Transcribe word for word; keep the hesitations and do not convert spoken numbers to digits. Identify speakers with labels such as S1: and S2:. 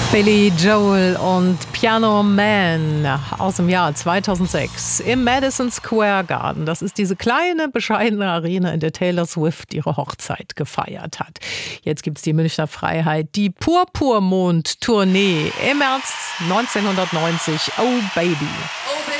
S1: Billy Joel und Piano Man aus dem Jahr zweitausendsechs im Madison Square Garden. Das ist diese kleine, bescheidene Arena, in der Taylor Swift ihre Hochzeit gefeiert hat. Jetzt gibt's die Münchner Freiheit, die Purpurmond-Tournee im März neunzehnhundertneunzig. Oh Baby.
S2: Oh, baby.